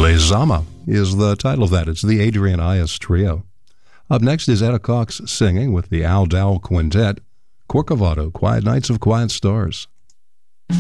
Les Zama is the title of that. It's the Adrian Ayas Trio. Up next is Etta Cox singing with the Al Dowell Quintet, Corcovado, Quiet Nights of Quiet Stars.